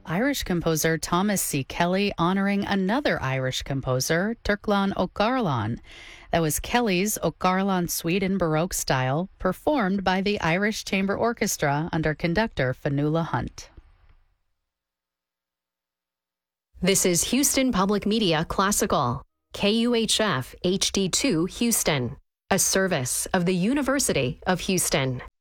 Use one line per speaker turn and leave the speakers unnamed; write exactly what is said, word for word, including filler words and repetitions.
Irish composer Thomas C. Kelly honoring another Irish composer, Turklan O'Garlan. That was Kelly's O'Garlan Suite in Baroque style, performed by the Irish Chamber Orchestra under conductor Fionnuala Hunt.
This is Houston Public Media Classical, K U H F H D two Houston, a service of the University of Houston.